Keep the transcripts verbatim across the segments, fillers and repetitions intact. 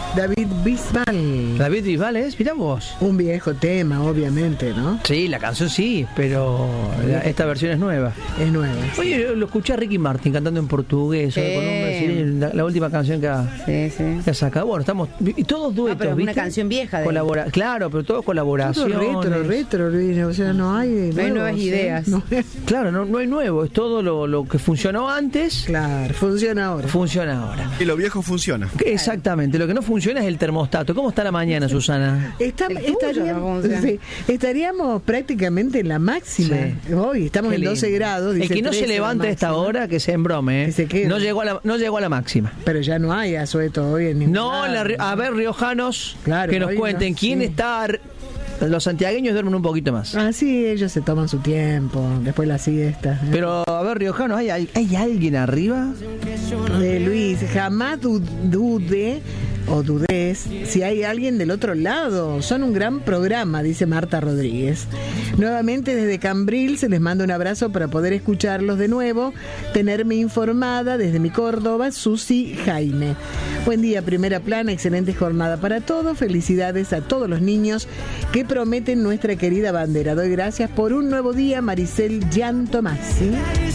David Bisbal. David Bisbal es, mirá vos. Un viejo tema, obviamente, ¿no? Sí, la canción sí, pero la, esta versión es nueva. Es nueva. Oye, sí. Lo escuché a Ricky Martin cantando en portugués, sí. con un brasileño, la, la última canción que ha, sí, sí. que ha sacado. Bueno, estamos, y todos duetos, ah, pero es ¿viste? Una canción vieja. De Colabora, claro, pero todo colaboración. Todo retro, retro, Luis, o sea, no hay, no hay nuevas ¿sí? ideas. No. Claro, no, no hay nuevo, es todo lo, lo que funcionó antes. Claro, funciona ahora. Funciona ahora. Y lo viejo funciona. Exactamente, lo que no funciona es el termostato. ¿Cómo está la mañana, Susana? Está, tuyo, estaríamos, ¿no? sí, estaríamos prácticamente en la máxima. Sí. Hoy estamos Qué en doce lindo. grados. El dice que no se trece levante a esta hora, que se embrome, ¿eh? Que se quede. No llegó a la, no llegó a la máxima. Pero ya no hay asueto hoy en ningún No, lado. la, a ver, riojanos, Claro, que nos hoy cuenten no, quién sí. está. Los santiagueños duermen un poquito más. Ah, sí, ellos se toman su tiempo, después la siesta. ¿eh? Pero, a ver, riojanos, ¿hay, hay, ¿hay alguien arriba? Eh, Luis, jamás du- dude o dudes si hay alguien del otro lado. Son un gran programa, dice Marta Rodríguez. Nuevamente desde Cambril se les manda un abrazo para poder escucharlos de nuevo, tenerme informada desde mi Córdoba, Susi Jaime. Buen día, Primera Plana, excelente jornada para todos. Felicidades a todos los niños que prometen nuestra querida bandera. Doy gracias por un nuevo día, Maricel Gian Tomasi.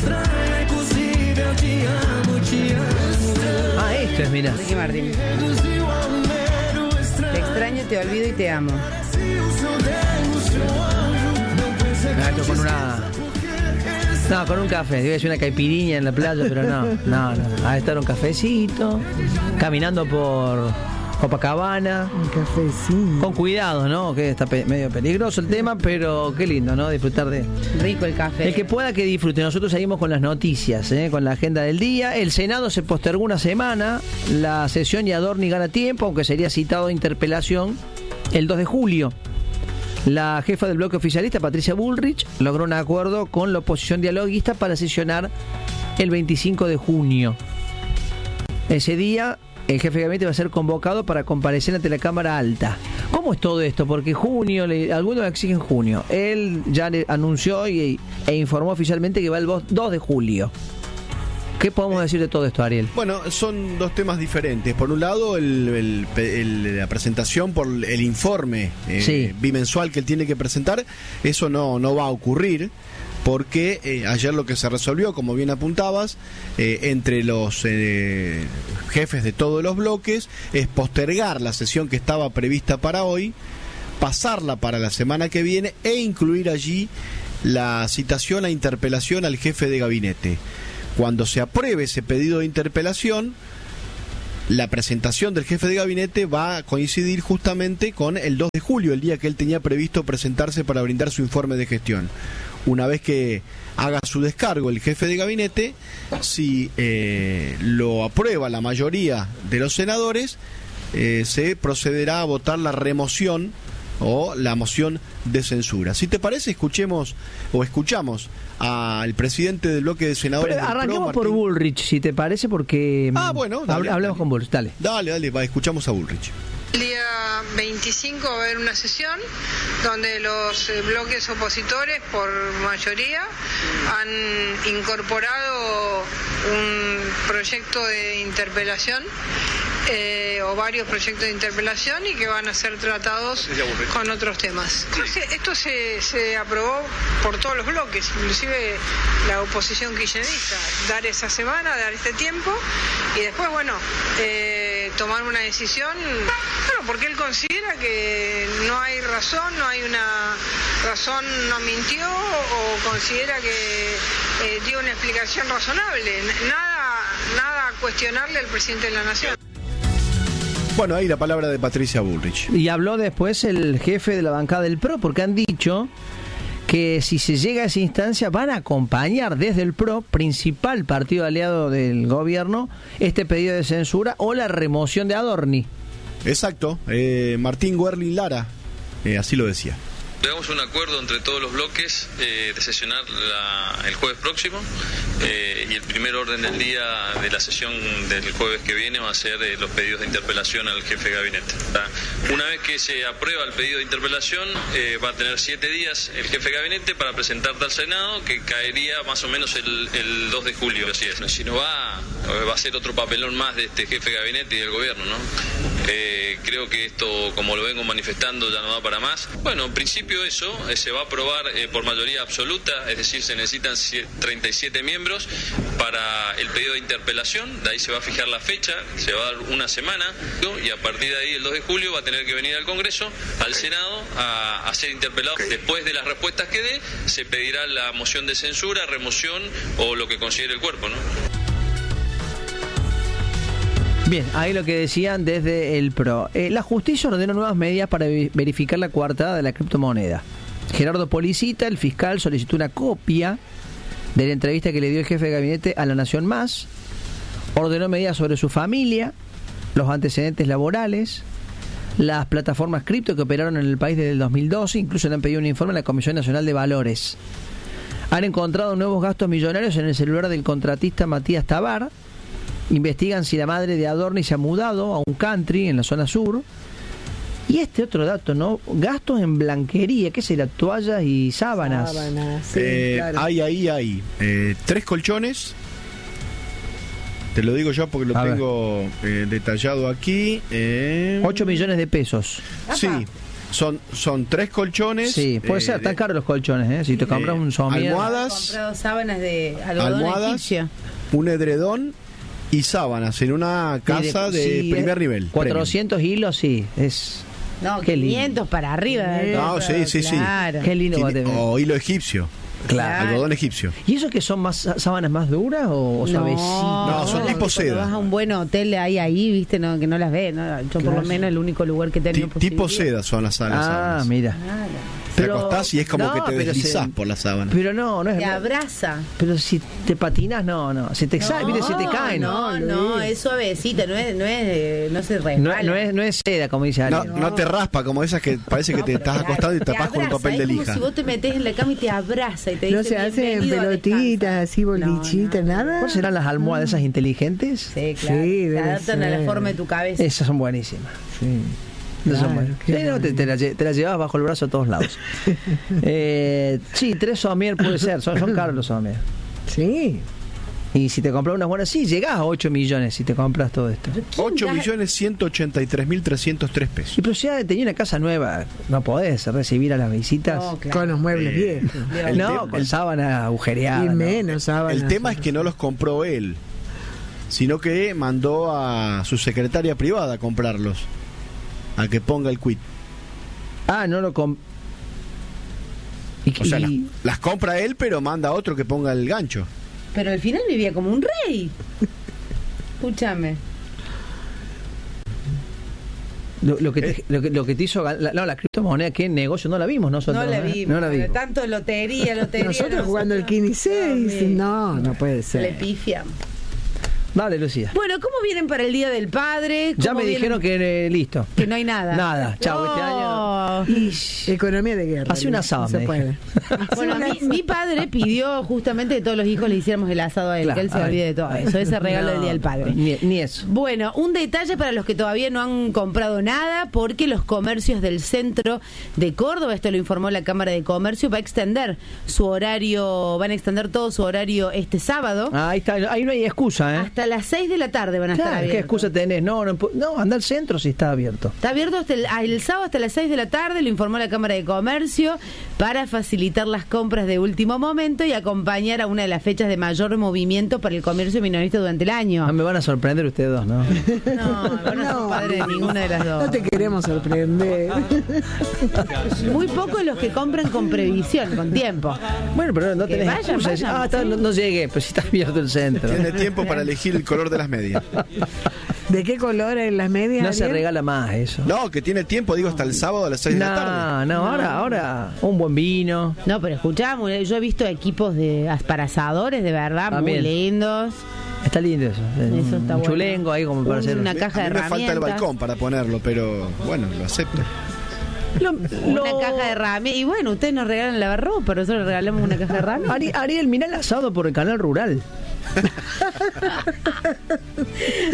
Ah, esto es, mira. Ricky Martin. Te extraño, te olvido y te amo. Ah, esto con una. No, con un café. Iba a decir una caipirinha en la playa, pero no. No, no. A estar un cafecito, caminando por Copacabana. Un cafecito. Con cuidado, ¿no? Que está pe- medio peligroso el tema, pero qué lindo, ¿no? Disfrutar de. Rico el café. El que pueda que disfrute. Nosotros seguimos con las noticias, ¿eh? Con la agenda del día. El Senado se postergó una semana. La sesión y Adorni gana tiempo, aunque sería citado a interpelación el dos de julio. La jefa del bloque oficialista, Patricia Bullrich, logró un acuerdo con la oposición dialoguista para sesionar el veinticinco de junio. Ese día, el jefe de gabinete va a ser convocado para comparecer ante la Cámara Alta. ¿Cómo es todo esto? Porque junio, le, algunos exigen junio. Él ya le anunció y, e informó oficialmente que va el dos de julio. ¿Qué podemos decir de todo esto, Ariel? Bueno, son dos temas diferentes. Por un lado, el, el, el, la presentación por el informe eh, Sí. bimensual que él tiene que presentar, eso no, no va a ocurrir, porque eh, ayer lo que se resolvió, como bien apuntabas, eh, entre los eh, jefes de todos los bloques, es postergar la sesión que estaba prevista para hoy, pasarla para la semana que viene e incluir allí la citación a interpelación al jefe de gabinete. Cuando se apruebe ese pedido de interpelación, la presentación del jefe de gabinete va a coincidir justamente con el dos de julio, el día que él tenía previsto presentarse para brindar su informe de gestión. Una vez que haga su descargo el jefe de gabinete, si eh, lo aprueba la mayoría de los senadores, eh, se procederá a votar la remoción o la moción de censura. Si te parece, escuchemos o escuchamos al presidente del bloque de senadores. Pero del arranquemos Pro, por Martín. Bullrich, si te parece, porque... Ah, bueno, dale, Hablemos dale. con Bullrich, dale. Dale, dale, va, escuchamos a Bullrich. El día veinticinco va a haber una sesión donde los eh, bloques opositores, por mayoría, han incorporado un proyecto de interpelación eh, o varios proyectos de interpelación y que van a ser tratados con otros temas. Entonces, esto se, se aprobó por todos los bloques, inclusive la oposición kirchnerista, dar esa semana, dar este tiempo y después, bueno, eh, tomar una decisión. Bueno, porque él considera que no hay razón, no hay una razón, no mintió o considera que eh, dio una explicación razonable. Nada, nada a cuestionarle al presidente de la Nación. Bueno, ahí la palabra de Patricia Bullrich. Y habló después el jefe de la bancada del P R O, porque han dicho que si se llega a esa instancia van a acompañar desde el P R O, principal partido aliado del gobierno, este pedido de censura o la remoción de Adorni. Exacto, eh, Martín Werlin Lara, eh, así lo decía. Llegamos a un acuerdo entre todos los bloques eh, de sesionar la, el jueves próximo eh, y el primer orden del día de la sesión del jueves que viene va a ser eh, los pedidos de interpelación al jefe de gabinete. ¿Tá? Una vez que se aprueba el pedido de interpelación eh, va a tener siete días el jefe de gabinete para presentarte al Senado, que caería más o menos el, el dos de julio. Así es. Si no va, va a ser otro papelón más de este jefe de gabinete y del gobierno, ¿no? Eh, creo que esto, como lo vengo manifestando, ya no da para más. Bueno, en principio eso eh, se va a aprobar eh, por mayoría absoluta, es decir, se necesitan treinta y siete miembros para el pedido de interpelación. De ahí se va a fijar la fecha, se va a dar una semana y a partir de ahí el dos de julio va a tener que venir al Congreso, al Senado, a, a ser interpelado. Después de las respuestas que dé, se pedirá la moción de censura, remoción o lo que considere el cuerpo, ¿no? Bien, ahí lo que decían desde el P R O. Eh, la justicia ordenó nuevas medidas para verificar la coartada de la criptomoneda. Gerardo Policita, el fiscal, solicitó una copia de la entrevista que le dio el jefe de gabinete a La Nación Más. Ordenó medidas sobre su familia, los antecedentes laborales, las plataformas cripto que operaron en el país desde el dos mil doce. Incluso le han pedido un informe a la Comisión Nacional de Valores. Han encontrado nuevos gastos millonarios en el celular del contratista Matías Tabar. Investigan si la madre de Adorni se ha mudado a un country en la zona sur. Y este otro dato, ¿no? Gastos en blanquería, ¿qué será? Toallas y sábanas. Sábanas, sí, Eh, claro. Hay ahí, hay eh, tres colchones. Te lo digo yo porque lo A ver. tengo eh, detallado aquí. Eh, ocho millones de pesos. Sí, son, son tres colchones. Sí, puede eh, ser, están de- caros los colchones, ¿eh? Si te compras eh, un somier. almohadas. He comprado sábanas de algodón Almohadas, egipcio. un edredón y sábanas en una casa de, sí, primer eh, nivel. cuatrocientos hilos, sí. Es. No, Qué lindo. quinientos para arriba. Eh, no, sí, sí, sí. claro. Qué lindo va a premium. tener. O hilo egipcio. Claro. Algodón egipcio. ¿Y eso que son más sábanas más duras o, o suavecitas? No, son las tipo que cuando seda. vas a un buen hotel ahí, ahí, viste, no, que no las ves. ¿no? Yo por lo menos el único lugar que he tenido Ti- tipo posibilidad. seda son las, las Ah, sábanas. mira. Claro. Te Pero- acostás y es como no, que te pero deslizás se- por las sábanas. Pero no, no es. Te abraza. Pero si te patinas, no, no. Si te sale, mire, si te caen. No, No, no, Luis. es suavecita, no es, no es, eh, no se No, resbala. no es, no es seda, como dice No, alguien. no te raspa como esas que parece que No, te pero estás acostado y te tapas con un abraza, papel de es lija. como si vos te metés en la cama y te abraza y te No dice se hacen "Bienvenido a pelotitas, descansar". así bolichitas, No, no. nada. ¿Cuáles serán las almohadas esas inteligentes? Sí, claro. Sí, se debe adaptan a la ser. forma de tu cabeza. Esas son buenísimas. Sí. Esas son Claro, buenas. qué Sí, no, te, te, la, lle- te la llevas bajo el brazo a todos lados. eh, sí, tres somier puede ser. Son, son caros los somier. Sí. Y si te compras unas buenas, sí, llegás a ocho millones si te compras todo esto. ocho da- millones ciento ochenta y tres mil trescientos tres pesos. Y pero si ya tenía una casa nueva, no podés recibir a las visitas. No, claro. Con los muebles Eh, viejos. el no, tema- con sábana agujereada. Y ¿no? menos sábanas. El tema es que no los compró él, sino que mandó a su secretaria privada a comprarlos, a que ponga el quit. Ah, no lo comp... Y, O sea, las, y- las compra él, pero manda a otro que ponga el gancho. Pero al final vivía como un rey. Escúchame. lo, lo que Eh. te, lo, que, lo que te hizo... gan- La, no, la criptomoneda, ¿qué negocio? No la vimos nosotros. No la ¿eh? vimos. No la vimos. Tanto lotería, lotería. Nosotros no jugando sé. el quince y seis. Sí. No, no puede Le ser. pifiamos. Dale, Lucía. Bueno, ¿cómo vienen para el Día del Padre? Ya ¿Cómo me vienen? dijeron que eh, listo. Que no hay nada. Nada. Chau, este año... Ish. Economía de guerra. Hace un Luis, asado, no se me puede. Bueno, mi, mi padre pidió justamente que todos los hijos le hiciéramos el asado a él, Claro, que él se ay, olvide de todo ay. eso, ese regalo No, del Día del Padre. Ni, ni eso. Bueno, un detalle para los que todavía no han comprado nada, porque los comercios del centro de Córdoba, esto lo informó la Cámara de Comercio, va a extender su horario, van a extender todo su horario este sábado. Ah, ahí está, ahí no hay excusa, ¿eh? Hasta las seis de la tarde van a estar Claro, abiertos. ¿qué excusa tenés? No, no, no, anda al centro si está abierto. Está abierto hasta el, ah, el sábado hasta las seis de la tarde, lo informó la Cámara de Comercio, para facilitar las compras de último momento y acompañar a una de las fechas de mayor movimiento para el comercio minorista durante el año. Ah, me van a sorprender ustedes dos, ¿no? No, vos no sos padre de ninguna de las dos. No te queremos sorprender. Muy pocos los que compran con previsión, con tiempo. Bueno, pero no Que tenés vayan, excusa. vayan, ah, está, sí. no, no llegué, pero si está abierto el centro. Tiene tiempo para elegir el color de las medias. ¿De qué color en las medias? No se Ariel? regala más eso. No, que tiene tiempo, digo, hasta el sábado a las seis de la tarde. No, no, ahora, ahora un buen vino. No, pero escuchamos, yo he visto equipos de para asadores, de verdad, También. muy lindos. Está lindo eso. Eso está un bueno. chulengo ahí como para hacer. Una A mí caja de me falta el herramientas. balcón para ponerlo, pero bueno, lo acepto. Lo- Una lo- caja de herramientas. Y bueno, ustedes nos regalan lavarropa, pero nosotros le regalamos una caja de herramientas. Ari- Ariel, mirá el asado por el canal rural.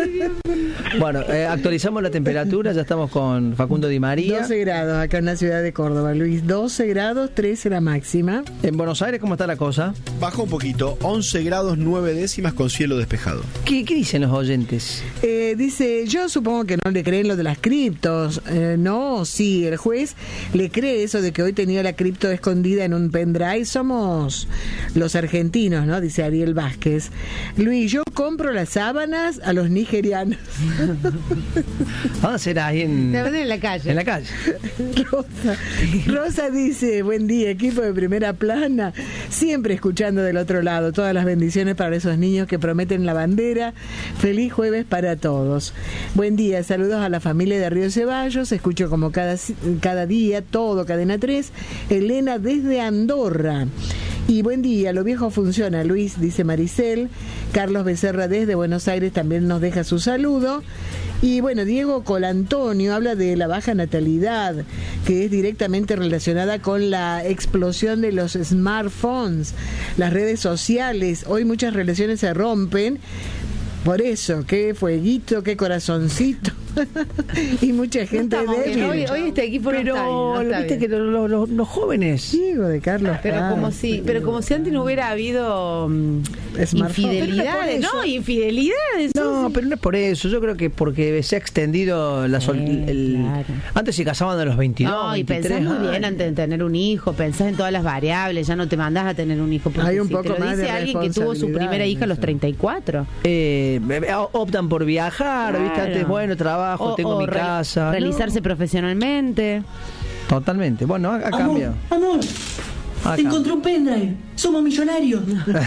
Bueno, eh, actualizamos la temperatura, ya estamos con Facundo Di María. doce grados acá en la ciudad de Córdoba, Luis. doce grados, trece la máxima. En Buenos Aires, ¿cómo está la cosa? Bajó un poquito, once grados nueve décimas con cielo despejado. ¿Qué, qué dicen los oyentes? Eh, dice, yo supongo que no le creen lo de las criptos. Eh, no, sí, el juez le cree eso de que hoy tenía la cripto escondida en un pendrive. Somos los argentinos, ¿no? Dice Ariel Vázquez. Luis, yo compro las sábanas a los nigerianos. ¿Dónde será? Ahí en, en la calle. En la calle. Rosa, Rosa dice, buen día, equipo de Primera Plana, siempre escuchando del otro lado, todas las bendiciones para esos niños que prometen la bandera. Feliz jueves para todos. Buen día, saludos a la familia de Río Ceballos, escucho como cada, cada día, todo, Cadena tres. Elena desde Andorra. Y buen día, lo viejo funciona, Luis, dice Maricel. Carlos Becerra desde Buenos Aires también nos deja su saludo. Y bueno, Diego Colantonio habla de la baja natalidad, que es directamente relacionada con la explosión de los smartphones, las redes sociales. Hoy muchas relaciones se rompen. Por eso, qué fueguito, qué corazoncito. Y mucha gente no débil. Hoy, hoy este equipo no pero está bien, no está viste bien. que los, los, los jóvenes. Diego de Carlos. Pero Paz. como si, pero como si antes no hubiera habido um, Smartphone. infidelidades, Pero no es por no, eso. infidelidades. No, sí. pero no es por eso. Yo creo que porque se ha extendido la sol, Eh, el, claro. Antes se casaban a los veintidós, No, y veintitrés pensás muy bien años. antes de tener un hijo, pensás en todas las variables, ya no te mandás a tener un hijo. Porque Hay un si poco te lo más dice de alguien que tuvo su responsabilidad primera en hija a los eso. treinta y cuatro. Eh, optan por viajar, Claro. ¿viste? Antes, bueno, trabajo, O- tengo o mi re- casa. Realizarse No, profesionalmente. totalmente. Bueno, ha, ha Amor, cambiado. amor, Ha te encontré un pendrive. Somos millonarios.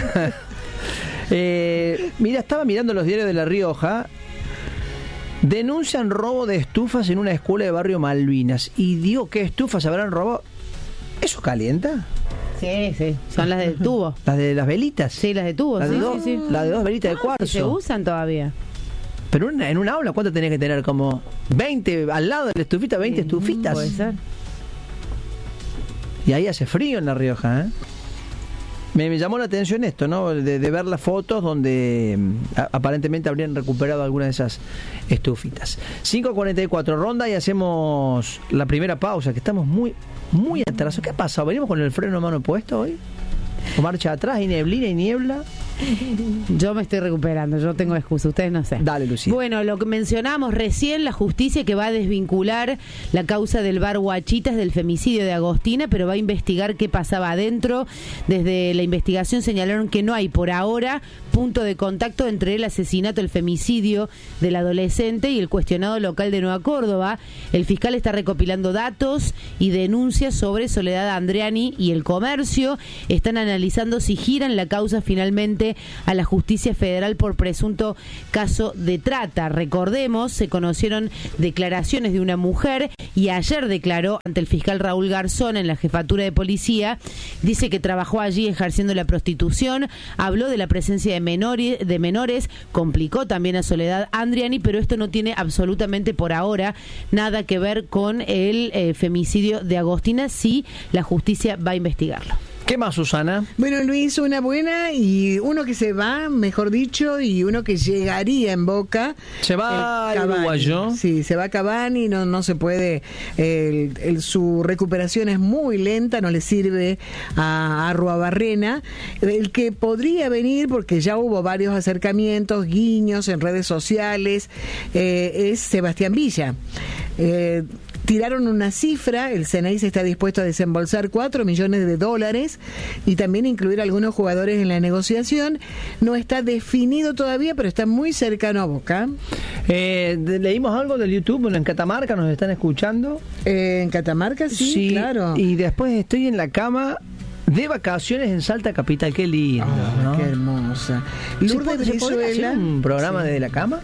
Eh, mira, estaba mirando los diarios de La Rioja. Denuncian robo de estufas en una escuela de barrio Malvinas. Y digo, ¿qué estufas habrán robado? ¿Eso calienta? Sí, sí. Son las de tubo. ¿Las de las velitas? Sí, las de tubo. ¿Las sí, de, sí, dos, sí. la de dos velitas de Ah, cuarzo? Se usan todavía. Pero en, en un aula, ¿cuánto tenés que tener? Como veinte, al lado de la estufita, veinte estufitas. Puede ser. Y ahí hace frío en La Rioja, ¿eh? Me, me llamó la atención esto, ¿no? De, de ver las fotos donde mm, a, aparentemente habrían recuperado alguna de esas estufitas. cinco cuarenta y cuatro, ronda y hacemos la primera pausa, que estamos muy, muy atrasados. ¿Qué ha pasado? ¿Venimos con el freno a mano puesto hoy? ¿O marcha atrás y neblina y niebla? Yo me estoy recuperando, yo tengo excusa, ustedes no sé. Dale, Lucía. Bueno, lo que mencionamos recién, la justicia que va a desvincular la causa del bar Guachitas del femicidio de Agostina, pero va a investigar qué pasaba adentro. Desde la investigación señalaron que no hay por ahora punto de contacto entre el asesinato, el femicidio del adolescente y el cuestionado local de Nueva Córdoba. El fiscal está recopilando datos y denuncias sobre Soledad Andreani y el comercio. Están analizando si giran la causa finalmente a la justicia federal por presunto caso de trata. Recordemos, se conocieron declaraciones de una mujer y ayer declaró ante el fiscal Raúl Garzón en la jefatura de policía. Dice que trabajó allí ejerciendo la prostitución, habló de la presencia de menores, de menores, complicó también a Soledad Andreani, pero esto no tiene absolutamente por ahora nada que ver con el eh, femicidio de Agostina. Sí, la justicia va a investigarlo. ¿Qué más, Susana? Bueno, Luis, una buena y uno que se va, mejor dicho, y uno que llegaría en Boca. Se va el el Cavani. uruguayo. Sí, se va Cavani, no, no se puede, el, el- su recuperación es muy lenta, no le sirve a Arruabarrena. El que podría venir, porque ya hubo varios acercamientos, guiños en redes sociales, eh, es Sebastián Villa. Eh, Tiraron una cifra, el Ceneice está dispuesto a desembolsar cuatro millones de dólares y también incluir algunos jugadores en la negociación. No está definido todavía, pero está muy cercano a Boca. Eh, de- leímos algo del YouTube, bueno, en Catamarca nos están escuchando. Eh, en Catamarca, sí, claro. Y después estoy en la cama de vacaciones en Salta Capital. Qué lindo, Ah, ¿no? qué hermosa. ¿Se Lourdes puede- se podría Brizuela. hacer un programa Sí. desde la cama?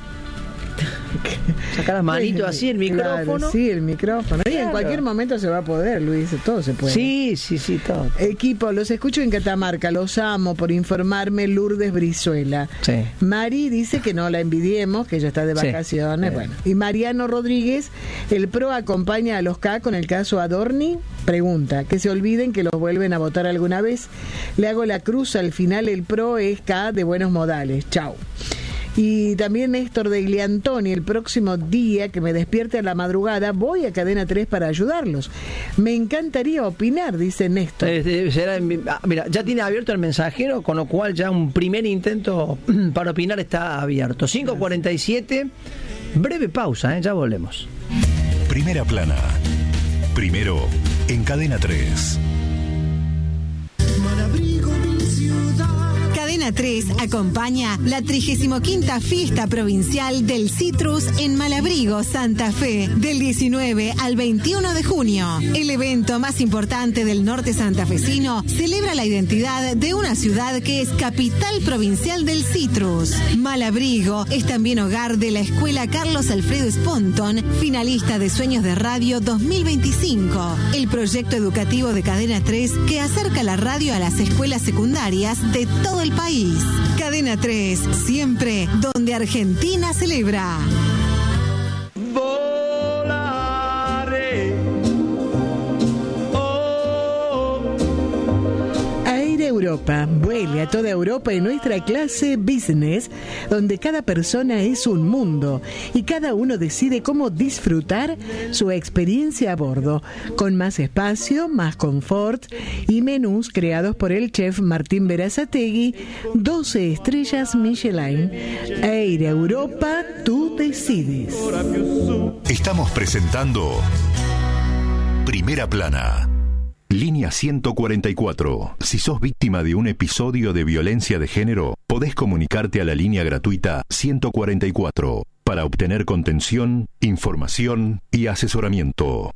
Sacar las manitos así, el Claro, micrófono. sí, el micrófono. Y en Claro. cualquier momento se va a poder, Luis, todo se puede. Sí, sí, sí, todo. Equipo, los escucho en Catamarca, los amo por informarme, Lourdes Brizuela. Sí. Mari dice que no la envidiemos, que ella está de Sí. vacaciones. Sí. Bueno. Y Mariano Rodríguez, el PRO acompaña a los K con el caso Adorni. Pregunta, que se olviden que los vuelven a votar alguna vez. Le hago la cruz, al final el PRO es K de buenos modales. Chau. Y también Néstor de Gliantoni, el próximo día que me despierte a la madrugada voy a Cadena tres para ayudarlos. Me encantaría opinar, dice Néstor. Eh, será, mira, ya tiene abierto el mensajero, con lo cual ya un primer intento para opinar está abierto. cinco cuarenta y siete, breve pausa, ¿eh? Ya volvemos. Primera plana. Primero en Cadena tres. Cadena tres acompaña la trigésima quinta Fiesta Provincial del Citrus en Malabrigo, Santa Fe, del diecinueve al veintiuno de junio. El evento más importante del norte santafesino celebra la identidad de una ciudad que es capital provincial del citrus. Malabrigo es también hogar de la Escuela Carlos Alfredo Sponton, finalista de Sueños de Radio dos mil veinticinco, el proyecto educativo de Cadena tres que acerca la radio a las escuelas secundarias de todo el país. Cadena tres, siempre donde Argentina celebra. Volaré. Oh. Aire Europa, vuele a toda Europa en nuestra clase Business, donde cada persona es un mundo y cada uno decide cómo disfrutar su experiencia a bordo, con más espacio, más confort y menús creados por el chef Martín Berazategui, doce estrellas Michelin. Aire Europa, tú decides. Estamos presentando Primera Plana. Línea ciento cuarenta y cuatro. Si sos víctima de un episodio de violencia de género, podés comunicarte a la línea gratuita ciento cuarenta y cuatro para obtener contención, información y asesoramiento.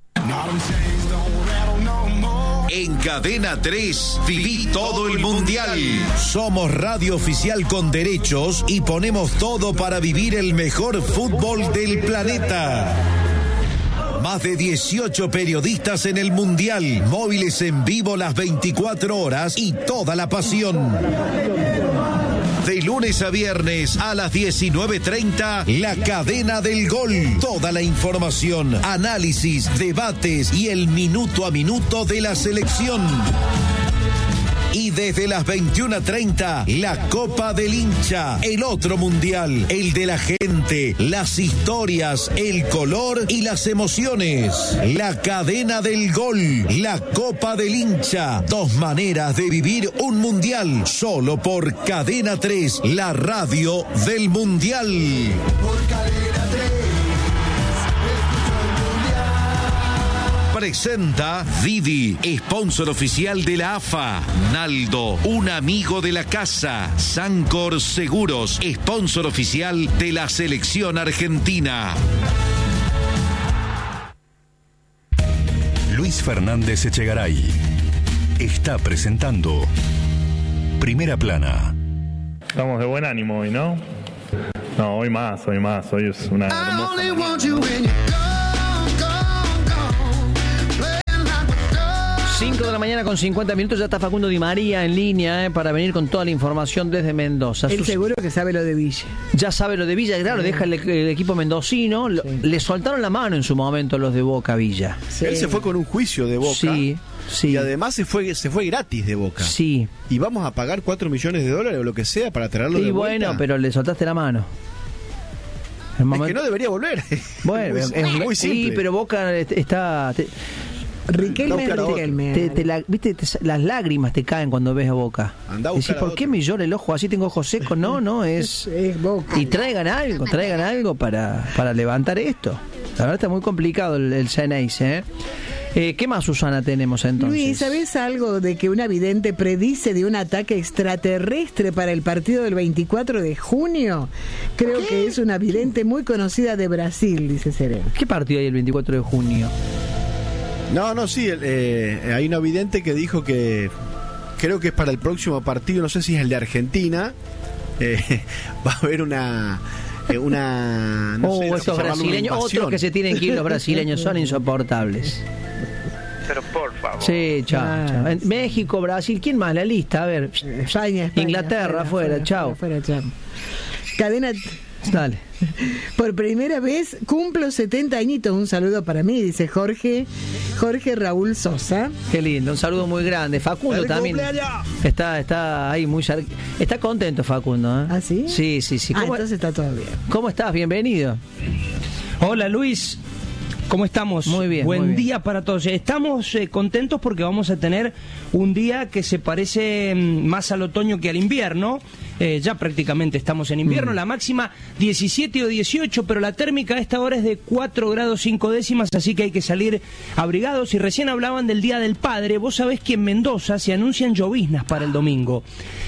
En Cadena tres, viví todo el mundial. Somos radio oficial con derechos y ponemos todo para vivir el mejor fútbol del planeta. Más de dieciocho periodistas en el mundial, móviles en vivo las veinticuatro horas y toda la pasión. De lunes a viernes a las diecinueve treinta, La Cadena del Gol. Toda la información, análisis, debates y el minuto a minuto de la selección. Y desde las veintiuna treinta, la Copa del Hincha, el otro mundial, el de la gente, las historias, el color y las emociones. La Cadena del Gol, la Copa del Hincha, dos maneras de vivir un mundial, solo por Cadena tres, la radio del mundial. Por Cadena tres. Presenta Didi, sponsor oficial de la A F A. Naldo, un amigo de la casa. Sancor Seguros, sponsor oficial de la selección argentina. Luis Fernández Echegaray está presentando Primera Plana. Estamos de buen ánimo hoy, ¿no? No, hoy más, hoy más. Hoy es una hermosa mañana. cinco de la mañana con cincuenta minutos, ya está Facundo Di María en línea eh, para venir con toda la información desde Mendoza. Él Sus... seguro que sabe lo de Villa. Ya sabe lo de Villa, claro, sí. Deja el, el equipo mendocino. Sí. Le soltaron la mano en su momento los de Boca Villa. Sí. Él se fue con un juicio de Boca. Sí, sí. Y además se fue se fue gratis de Boca. Sí. Y vamos a pagar cuatro millones de dólares o lo que sea para traerlo y de vuelta. Y bueno, pero le soltaste la mano. El momento... Es que no debería volver. Bueno, es, es muy simple. Sí, pero Boca está... Te... Riquelme es Riquelme. Te, te la, ¿viste? Te, las lágrimas te caen cuando ves a Boca. Andá a Decís, ¿por qué me llora el ojo? Así tengo ojos secos. No, no, es... es Boca. Y traigan algo, traigan algo para, para levantar esto. La verdad está muy complicado el, el Ceneice, ¿eh? Eh, ¿Qué más, Susana, tenemos entonces? Luis, ¿sabés algo de que una vidente predice de un ataque extraterrestre para el partido del veinticuatro de junio? Creo ¿Qué? que es una vidente muy conocida de Brasil, dice Sereno. ¿Qué partido hay el veinticuatro de junio? No, no, sí, eh, hay una vidente que dijo que creo que es para el próximo partido, no sé si es el de Argentina, eh, va a haber una... una no oh, sé, estos brasileños, otros que se tienen que ir, los brasileños son insoportables. Pero por favor. Sí, chao. Ah, chao. sí. México, Brasil, ¿quién más? La lista, a ver. España, España Inglaterra, afuera, chao. Afuera, chao. Cadena Dale. Por primera vez cumplo setenta añitos. Un saludo para mí, dice Jorge Jorge Raúl Sosa. Qué lindo, un saludo muy grande. Facundo también está está ahí muy cerca. Está contento Facundo, ¿eh? ¿Ah, sí? Sí, sí, sí. Ah, ¿Cómo, entonces está todo bien. ¿Cómo estás? Bienvenido. Hola Luis, ¿cómo estamos? Muy bien. Buen muy bien. día para todos. Estamos eh, contentos porque vamos a tener un día que se parece mm, más al otoño que al invierno. Eh, ya prácticamente estamos en invierno. Mm. La máxima diecisiete o dieciocho, pero la térmica a esta hora es de cuatro grados cinco décimas, así que hay que salir abrigados. Y recién hablaban del Día del Padre. Vos sabés que en Mendoza se anuncian lloviznas para el domingo.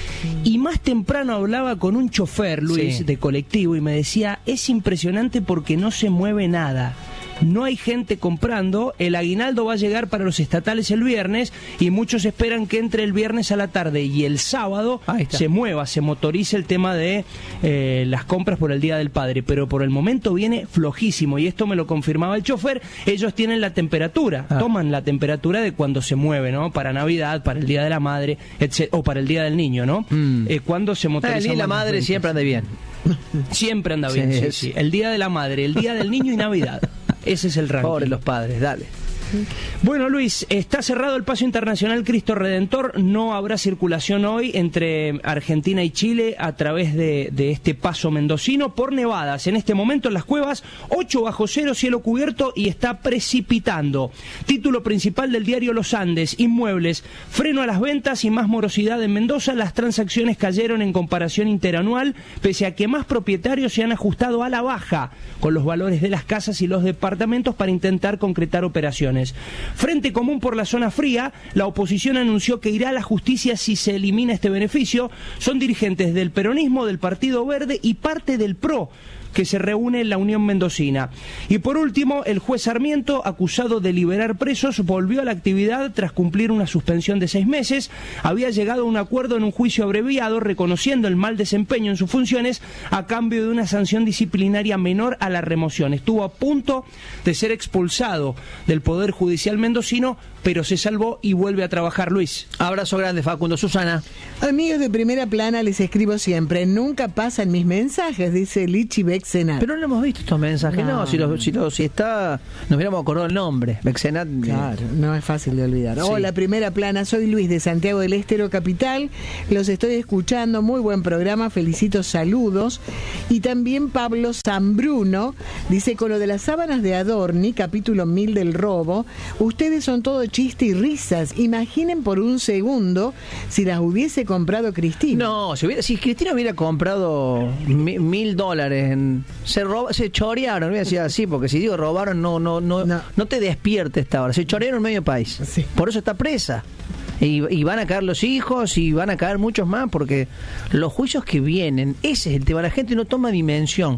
Y más temprano hablaba con un chofer, Luis, sí. de colectivo, y me decía, es impresionante porque no se mueve nada. No hay gente comprando, el aguinaldo va a llegar para los estatales el viernes y muchos esperan que entre el viernes a la tarde y el sábado se mueva, se motorice el tema de eh, las compras por el Día del Padre, pero por el momento viene flojísimo y esto me lo confirmaba el chofer. Ellos tienen la temperatura, ah. toman la temperatura de cuando se mueve, ¿no? Para Navidad, para el Día de la Madre, etcétera, o para el Día del Niño, ¿no? Mm. Eh, cuando se motoriza. El Día de la Madre siempre anda bien. Siempre anda bien, sí, sí, sí. El Día de la Madre, el Día del Niño y Navidad. Ese es el ranking. Pobres los padres, dale. Bueno, Luis, está cerrado el paso internacional Cristo Redentor. No habrá circulación hoy entre Argentina y Chile a través de, de este paso mendocino por nevadas. En este momento en las cuevas, ocho bajo cero, cielo cubierto y está precipitando. Título principal del diario Los Andes, inmuebles, freno a las ventas y más morosidad en Mendoza. Las transacciones cayeron en comparación interanual, pese a que más propietarios se han ajustado a la baja con los valores de las casas y los departamentos para intentar concretar operaciones. Frente Común por la zona fría, la oposición anunció que irá a la justicia si se elimina este beneficio. Son dirigentes del peronismo, del Partido Verde y parte del P R O, que se reúne en la Unión Mendocina. Y por último, el juez Sarmiento, acusado de liberar presos, volvió a la actividad tras cumplir una suspensión de seis meses. Había llegado a un acuerdo en un juicio abreviado, reconociendo el mal desempeño en sus funciones a cambio de una sanción disciplinaria menor a la remoción. Estuvo a punto de ser expulsado del Poder Judicial mendocino, pero se salvó y vuelve a trabajar, Luis. Abrazo grande, Facundo. Susana. Amigos de Primera Plana, les escribo siempre. Nunca pasan mis mensajes, dice Lichi Bexenat. Pero no hemos visto estos mensajes. No, no si, lo, si, lo, si está, nos hubiéramos acordado el nombre. Bexenat. Claro, no es fácil de olvidar. Sí. Hola, Primera Plana. Soy Luis de Santiago del Estero Capital. Los estoy escuchando. Muy buen programa. Felicito, saludos. Y también Pablo Zambruno dice, con lo de las sábanas de Adorni, capítulo mil del robo, ustedes son todo chiste y risas. Imaginen por un segundo si las hubiese comprado Cristina. No, si, hubiera, si Cristina hubiera comprado mi, mil dólares, en, se roba, se chorearon, voy a decir así, porque si digo robaron, no, no, no, no, no te despierte esta hora. Se chorearon en medio país. Sí. Por eso está presa. Y, y van a caer los hijos y van a caer muchos más, porque los juicios que vienen, ese es el tema. La gente no toma dimensión.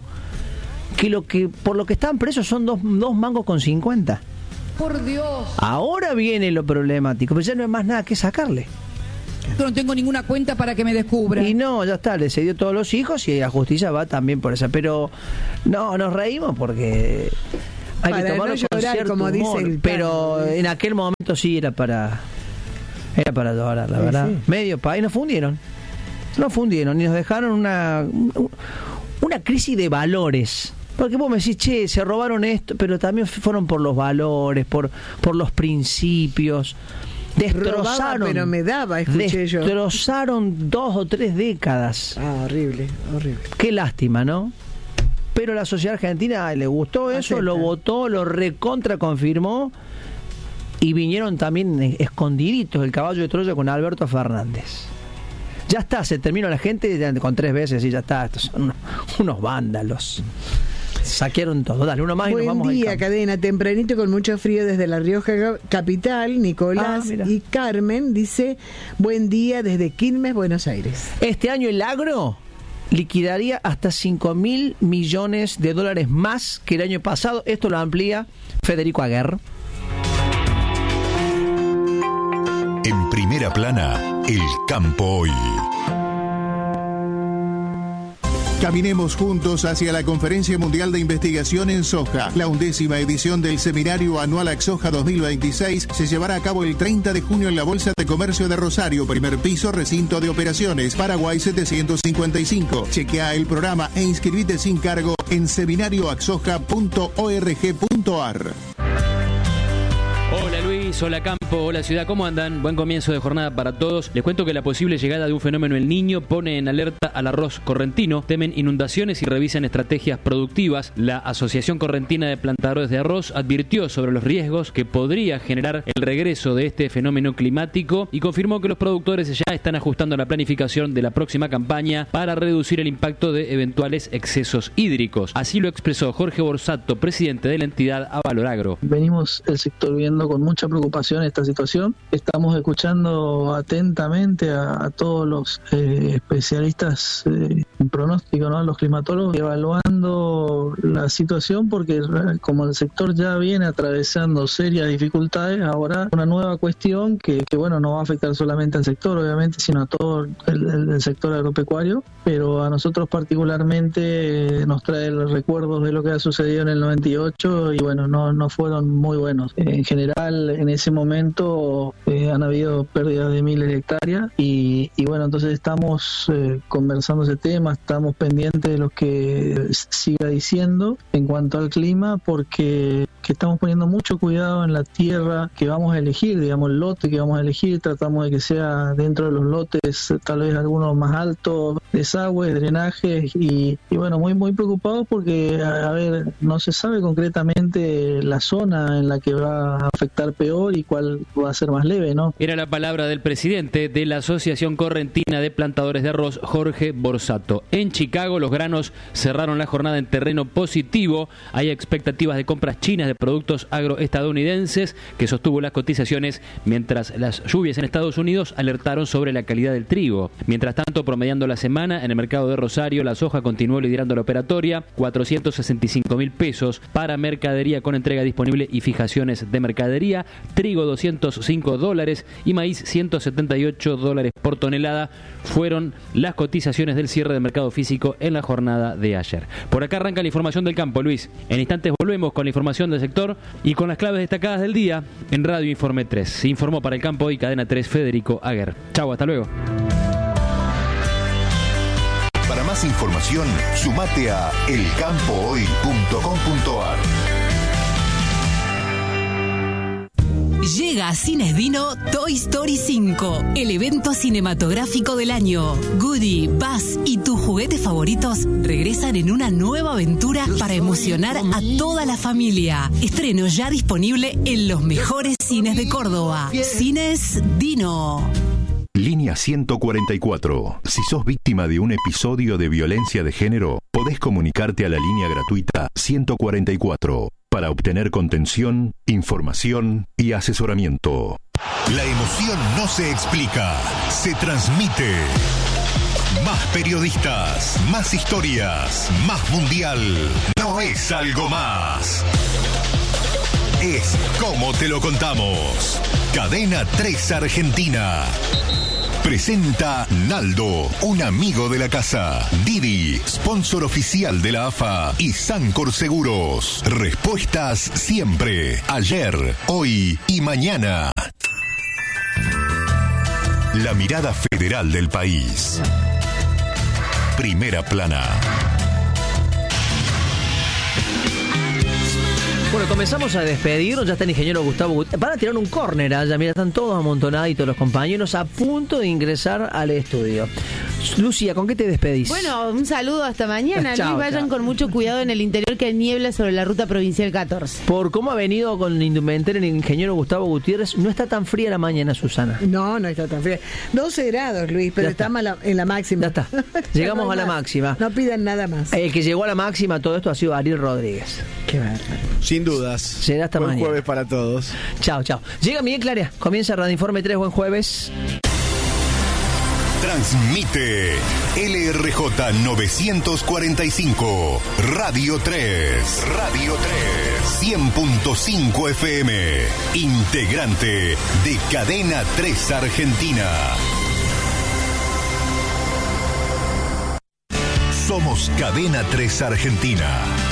Que lo que por lo que están presos son dos, dos mangos con cincuenta. Por Dios. Ahora viene lo problemático, pero ya no hay más nada que sacarle. Yo no tengo ninguna cuenta para que me descubran. Y no, ya está, le cedió todos los hijos y la justicia va también por esa. Pero no, nos reímos porque hay para que tomarlo no llorar, con cierto como humor, dice el pero padre. En aquel momento sí era para era para llorar, la sí, verdad. Sí. Medio país, nos fundieron. Nos fundieron y nos dejaron una una crisis de valores. Porque vos me decís, che, se robaron esto, pero también fueron por los valores, por por los principios. Destrozaron, robaba, pero me daba, escuché destrozaron yo. dos o tres décadas. Ah, horrible, horrible. Qué lástima, ¿no? Pero la sociedad argentina le gustó eso, acepta. Lo votó, lo recontra confirmó y vinieron también escondiditos el caballo de Troya con Alberto Fernández. Ya está, se terminó la gente con tres veces y ya está. Estos son unos, unos vándalos. Saquearon todo. Dale, uno más y Buen nos vamos día, al cadena. Tempranito con mucho frío desde La Rioja capital. Nicolás ah, y Carmen dice, buen día desde Quilmes, Buenos Aires. Este año el agro liquidaría hasta cinco mil millones de dólares más que el año pasado. Esto lo amplía Federico Aguerre. En Primera Plana, el campo hoy. Caminemos juntos hacia la Conferencia Mundial de Investigación en Soja. La undécima edición del Seminario Anual AXOJA dos mil veintiséis se llevará a cabo el treinta de junio en la Bolsa de Comercio de Rosario, primer piso, recinto de operaciones, Paraguay setecientos cincuenta y cinco. Chequea el programa e inscribite sin cargo en seminario axoja punto org punto ar. Hola Luis, hola Campo, hola Ciudad, ¿cómo andan? Buen comienzo de jornada para todos. Les cuento que la posible llegada de un fenómeno El Niño pone en alerta al arroz correntino. Temen inundaciones y revisan estrategias productivas. La Asociación Correntina de Plantadores de Arroz advirtió sobre los riesgos que podría generar el regreso de este fenómeno climático y confirmó que los productores ya están ajustando la planificación de la próxima campaña para reducir el impacto de eventuales excesos hídricos. Así lo expresó Jorge Borsato, presidente de la entidad Avaloragro. Venimos el sector viendo con mucha preocupación esta situación. Estamos escuchando atentamente a, a todos los eh, especialistas eh, en pronóstico, ¿no? Los climatólogos, evaluando la situación porque como el sector ya viene atravesando serias dificultades, ahora una nueva cuestión que, que bueno, no va a afectar solamente al sector, obviamente, sino a todo el, el, el sector agropecuario, pero a nosotros particularmente eh, nos trae los recuerdos de lo que ha sucedido en el noventa y ocho y bueno, no, no fueron muy buenos. En general, en ese momento eh, han habido pérdidas de miles de hectáreas y, y bueno, entonces estamos eh, conversando ese tema, estamos pendientes de lo que siga diciendo en cuanto al clima, porque que estamos poniendo mucho cuidado en la tierra que vamos a elegir, digamos, el lote que vamos a elegir, tratamos de que sea dentro de los lotes tal vez algunos más altos, desagües, drenajes y, y bueno, muy muy preocupados porque, a, a ver, no se sabe concretamente la zona en la que va a afectar peor y cuál va a ser más leve, ¿no? Era la palabra del presidente de la Asociación Correntina de Plantadores de Arroz, Jorge Borsato. En Chicago, los granos cerraron la jornada en terreno positivo. Hay expectativas de compras chinas de productos agroestadounidenses que sostuvo las cotizaciones, mientras las lluvias en Estados Unidos alertaron sobre la calidad del trigo. Mientras tanto, promediando la semana, en el mercado de Rosario, la soja continuó liderando la operatoria, cuatrocientos sesenta y cinco mil pesos para mercadería con entrega disponible y fijaciones de mercadería, trigo doscientos cinco dólares y maíz ciento setenta y ocho dólares por tonelada fueron las cotizaciones del cierre del mercado físico en la jornada de ayer. Por acá arranca la información del campo, Luis. En instantes volvemos con la información del sector y con las claves destacadas del día en Radio Informe tres. Se informó para el campo y Cadena tres Federico Aguer. Chau, hasta luego. Para más información, sumate a el campo hoy punto com punto ar. Llega a Cines Dino Toy Story cinco, el evento cinematográfico del año. Woody, Buzz y tus juguetes favoritos regresan en una nueva aventura para emocionar a toda la familia. Estreno ya disponible en los mejores cines de Córdoba. Cines Dino. Línea ciento cuarenta y cuatro. Si sos víctima de un episodio de violencia de género, podés comunicarte a la línea gratuita ciento cuarenta y cuatro para obtener contención, información y asesoramiento. La emoción no se explica, se transmite. Más periodistas, más historias, más mundial. No es algo más. Es como te lo contamos. Cadena tres Argentina. Presenta Naldo, un amigo de la casa. Didi, sponsor oficial de la A F A. Y Sancor Seguros. Respuestas siempre. Ayer, hoy y mañana. La mirada federal del país. Primera plana. Bueno, comenzamos a despedirnos, ya está el ingeniero Gustavo Gutiérrez. Van a tirar un córner allá, mira, están todos amontonaditos los compañeros a punto de ingresar al estudio. Lucía, ¿con qué te despedís? Bueno, un saludo hasta mañana. Chao, Luis, vayan chao. con mucho cuidado en el interior que hay niebla sobre la ruta provincial catorce. Por cómo ha venido con el indumentario el ingeniero Gustavo Gutiérrez, no está tan fría la mañana, Susana. No, no está tan fría. doce grados, Luis, pero está mala, en la máxima. Ya está. Llegamos no a la más. máxima. No pidan nada más. El que llegó a la máxima todo esto ha sido Ariel Rodríguez. Qué bárbaro. Sin dudas. Será hasta Buen mañana. jueves para todos. Chao, chao. Llega Miguel Claria. Comienza Radio Informe tres. Buen jueves. Transmite L R J novecientos cuarenta y cinco, Radio tres. Radio tres. cien punto cinco F M. Integrante de Cadena tres Argentina. Somos Cadena tres Argentina.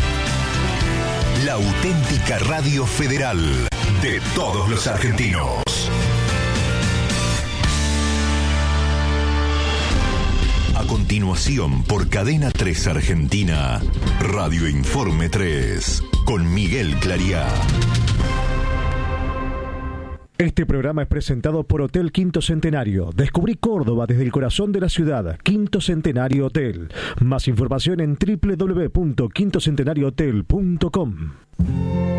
La auténtica radio federal de todos los argentinos. A continuación, por Cadena tres Argentina, Radio Informe tres, con Miguel Clariá. Este programa es presentado por Hotel Quinto Centenario. Descubrí Córdoba desde el corazón de la ciudad. Quinto Centenario Hotel. Más información en doble u doble u doble u punto quinto centenario hotel punto com.